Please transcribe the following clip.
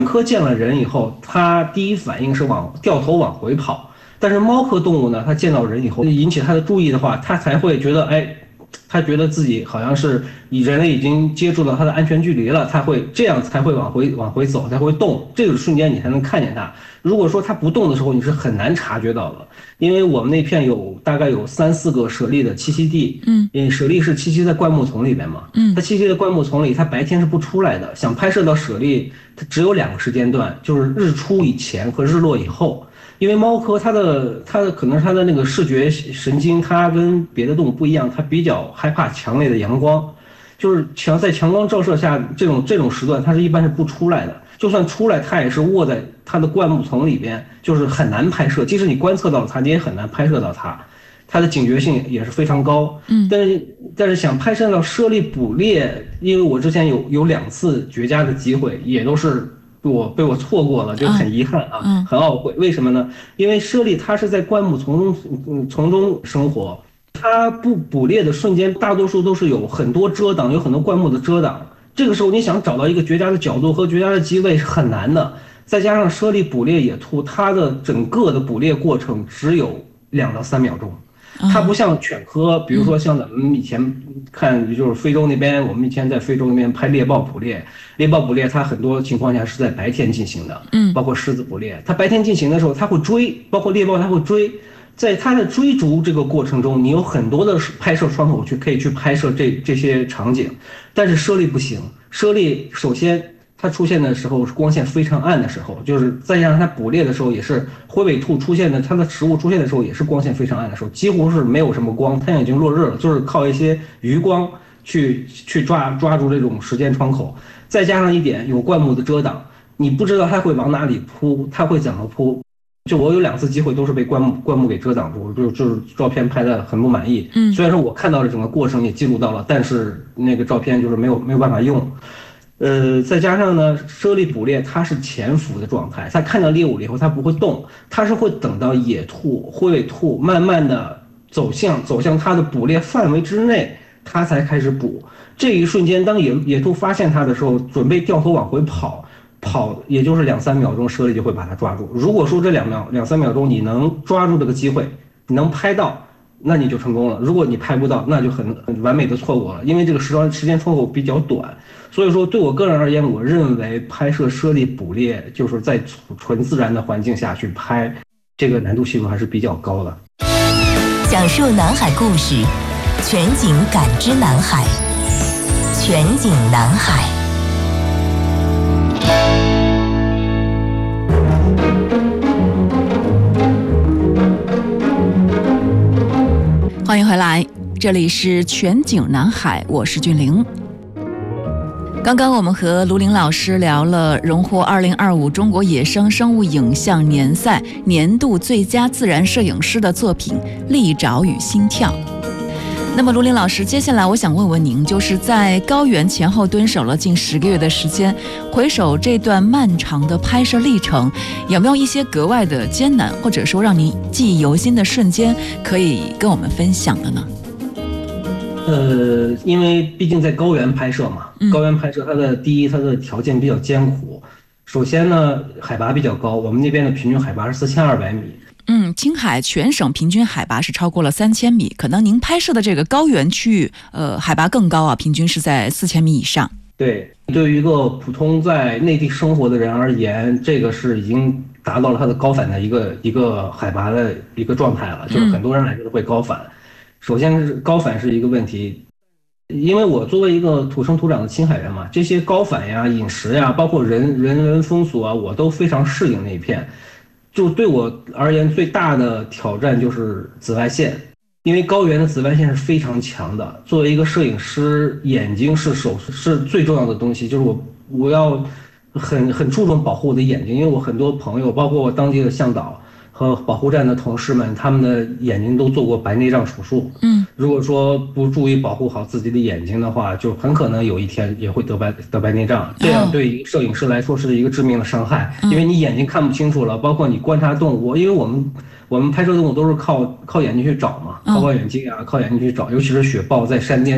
科见了人以后，它第一反应是掉头往回跑，但是猫科动物呢，它见到人以后引起它的注意的话，它才会觉得，哎，它觉得自己好像是人类已经接触到它的安全距离了，它会这样才会往回走，才会动，这个瞬间你才能看见它。如果说它不动的时候，你是很难察觉到的，因为我们那片大概有3-4个舍利的栖息地，因为舍利是栖息在灌木丛里边嘛，它栖息在灌木丛里，它白天是不出来的，想拍摄到舍利，它只有2个时间段，就是日出以前和日落以后。因为猫科它的可能是它的那个视觉神经，它跟别的动物不一样，它比较害怕强烈的阳光，就是在强光照射下这种时段，它是一般是不出来的。就算出来，它也是卧在它的灌木丛里边，就是很难拍摄。即使你观测到它，你也很难拍摄到它。它的警觉性也是非常高。但是想拍摄到猞猁捕猎，因为我之前有2次绝佳的机会，也都是被我错过了，就很遗憾啊，很懊悔。为什么呢？因为猞猁它是在灌木丛中生活，它捕猎的瞬间，大多数都是有很多遮挡，有很多灌木的遮挡。这个时候你想找到一个绝佳的角度和绝佳的机位是很难的。再加上猞猁捕猎野兔，它的整个的捕猎过程只有2到3秒钟。它不像犬科，比如说像咱们以前看，就是非洲那边，我们以前在非洲那边拍猎豹捕猎，它很多情况下是在白天进行的，包括狮子捕猎，它白天进行的时候，它会追，包括猎豹它会追，在它的追逐这个过程中，你有很多的拍摄窗口可以去拍摄这些场景，但是猞猁不行，猞猁首先它出现的时候是光线非常暗的时候，就是再加上它捕猎的时候也是灰尾兔出现的，它的食物出现的时候也是光线非常暗的时候，几乎是没有什么光，太阳已经落日了，就是靠一些余光去抓住这种时间窗口，再加上一点有灌木的遮挡，你不知道它会往哪里扑，它会怎么扑。就我有2次机会都是被灌木给遮挡住，就是照片拍的很不满意。虽然说我看到了整个过程也记录到了，但是那个照片就是没有办法用。再加上呢，猞猁捕猎它是潜伏的状态，它看到猎物了以后它不会动，它是会等到野兔、灰尾兔慢慢的走向它的捕猎范围之内，它才开始捕。这一瞬间，当野兔发现它的时候，准备掉头往回跑，也就是2-3秒钟，猞猁就会把它抓住。如果说这2-3秒钟你能抓住这个机会，你能拍到，那你就成功了。如果你拍不到，那就很完美的错过了，因为这个时间窗口比较短。所以说，对我个人而言，我认为拍摄猞猁捕猎就是在纯自然的环境下去拍，这个难度系数还是比较高的。 讲述南海故事，全景感知南海，全景南海。 欢迎回来，这里是全景南海，我是俊玲。刚刚我们和卢林老师聊了荣获2025中国野生生物影像年赛年度最佳自然摄影师的作品《利爪与心跳》。那么卢林老师，接下来我想问问您，就是在高原前后蹲守了近10个月的时间，回首这段漫长的拍摄历程，有没有一些格外的艰难，或者说让您记忆犹新的瞬间可以跟我们分享的呢？ 因为毕竟在高原拍摄嘛，高原拍摄它的条件比较艰苦。首先呢，海拔比较高，我们那边的平均海拔是4200米。 青海全省平均海拔是超过了3000米，可能您拍摄的这个高原区域，海拔更高啊，平均是在4000米以上。 对，对于一个普通在内地生活的人而言，这个是已经达到了它的高反的一个海拔的一个状态了，就是很多人来说都会高反。首先是高反是一个问题，因为我作为一个土生土长的青海人嘛，这些高反呀、饮食呀，包括人文风俗啊，我都非常适应那一片。就对我而言，最大的挑战就是紫外线，因为高原的紫外线是非常强的。作为一个摄影师，眼睛是最重要的东西，就是我要很注重保护我的眼睛，因为我很多朋友，包括我当地的向导和保护站的同事们，他们的眼睛都做过白内障手术。如果说不注意保护好自己的眼睛的话，就很可能有一天也会得白内障。这样对于摄影师来说是一个致命的伤害，因为你眼睛看不清楚了，包括你观察动物，因为我们拍摄动物都是靠眼睛去找嘛，靠望远镜啊，靠眼睛去找，尤其是雪豹在山巅